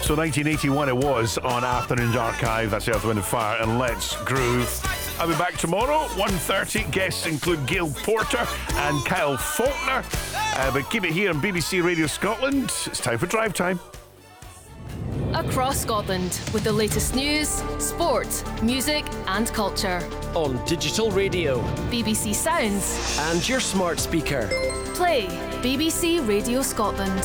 So 1981 it was on Afternoons Archive. That's Earth, Wind and Fire and Let's Groove. I'll be back tomorrow, 1:30. Guests include Gail Porter and Kyle Faulkner. But keep it here on BBC Radio Scotland. It's time for Drive Time. Across Scotland with the latest news, sport, music and culture. On digital radio, BBC Sounds and your smart speaker. Play BBC Radio Scotland.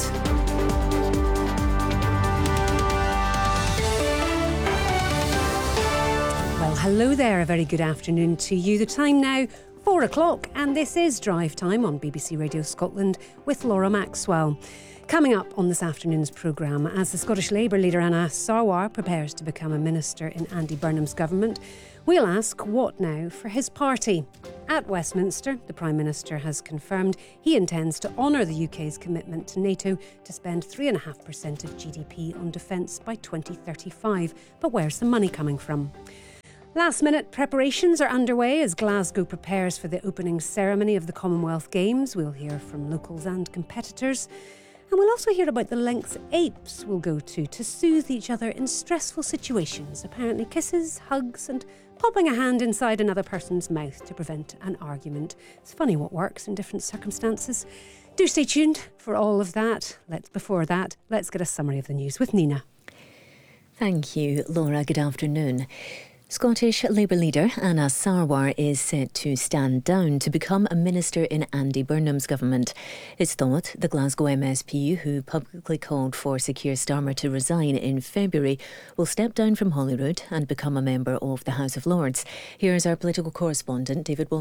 Well, hello there. A very good afternoon to you. The time now, 4 o'clock, and this is Drive Time on BBC Radio Scotland with Laura Maxwell. Coming up on this afternoon's programme, as the Scottish Labour leader Anas Sarwar prepares to become a minister in Andy Burnham's government, we'll ask what now for his party. At Westminster, the Prime Minister has confirmed he intends to honour the UK's commitment to NATO to spend 3.5% of GDP on defence by 2035. But where's the money coming from? Last-minute preparations are underway as Glasgow prepares for the opening ceremony of the Commonwealth Games. We'll hear from locals and competitors. And we'll also hear about the lengths apes will go to soothe each other in stressful situations. Apparently kisses, hugs and popping a hand inside another person's mouth to prevent an argument. It's funny what works in different circumstances. Do stay tuned for all of that. Before that, let's get a summary of the news with Nina. Thank you, Laura. Good afternoon. Scottish Labour leader Anas Sarwar is set to stand down to become a minister in Andy Burnham's government. It's thought the Glasgow MSP, who publicly called for Sir Keir Starmer to resign in February, will step down from Holyrood and become a member of the House of Lords. Here's our political correspondent, David Wilson.